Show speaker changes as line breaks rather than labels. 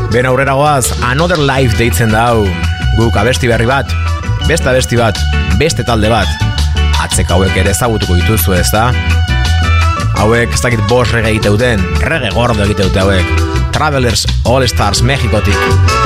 Ben aurrera goaz, Another Life deitzen da hau. Guk abesti berri bat, beste abesti bat, beste talde bat. Atzek hauek ere ezagutuko dituzu, ez da? Hauek ez dakit bost reggae egiteuten, reggae gordo egiteute hauek. Travelers All Stars Mexikotik.